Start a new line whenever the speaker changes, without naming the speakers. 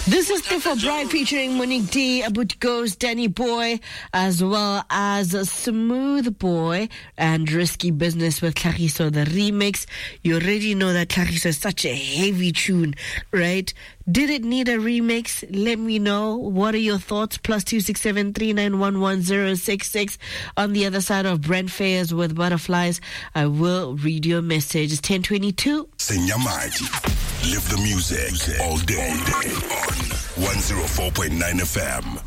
This is Tifo Bride featuring Monique D, Abut Ghost, Danny Boy, as well as Smooth Boy and Risky Business with Clariso, the remix. You already know that Clariso is such a heavy tune, right? Did it need a remix? Let me know. What are your thoughts? +267 3911 On the other side of Brent Fayers with Butterflies, I will read your message. It's 10:22.
Live the music all day on 104.9 FM.